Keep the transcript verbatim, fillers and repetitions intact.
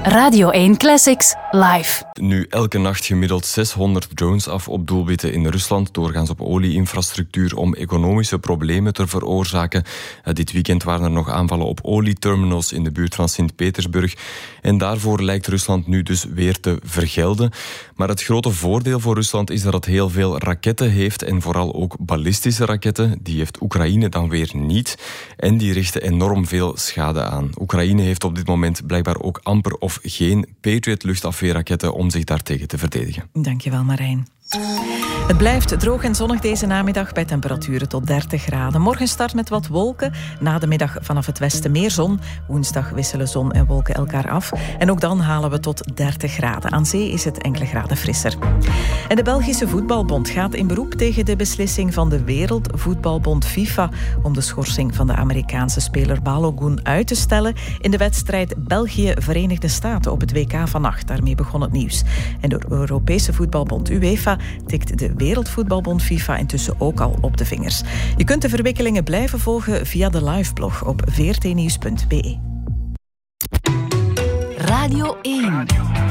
Radio één Classics live. Nu elke nacht gemiddeld zeshonderd drones af op doelwitten in Rusland, doorgaans op olieinfrastructuur, om economische problemen te veroorzaken. Uh, dit weekend waren er nog aanvallen op olieterminals in de buurt van Sint-Petersburg. En daarvoor lijkt Rusland nu dus weer te vergelden. Maar het grote voordeel voor Rusland is dat het heel veel raketten heeft en vooral ook ballistische raketten. Die heeft Oekraïne dan weer niet. En die richten enorm veel schade aan. Oekraïne heeft op dit moment blijkbaar ook amper of geen Patriot-luchtafweerraketten om zich daartegen te verdedigen. Dankjewel, Marijn. Het blijft droog en zonnig deze namiddag bij temperaturen tot dertig graden. Morgen start met wat wolken. Na de middag vanaf het westen meer zon. Woensdag wisselen zon en wolken elkaar af. En ook dan halen we tot dertig graden. Aan zee is het enkele graden frisser. En de Belgische Voetbalbond gaat in beroep tegen de beslissing van de Wereldvoetbalbond FIFA om de schorsing van de Amerikaanse speler Balogun uit te stellen in de wedstrijd België-Verenigde Staten op het W K vannacht. Daarmee begon het nieuws. En de Europese Voetbalbond UEFA tikt de Wereldvoetbalbond FIFA intussen ook al op de vingers. Je kunt de verwikkelingen blijven volgen via de liveblog op v r t nieuws punt b e. Radio één.